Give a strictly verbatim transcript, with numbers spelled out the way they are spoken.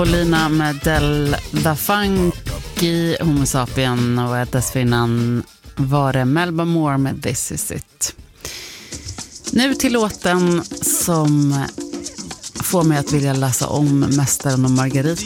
Lina med Del Da Funky, Homo Sapien, och dessförinnan var det Melba Moore med This Is It. Nu till låten som får mig att vilja läsa om Mästaren och Margarita.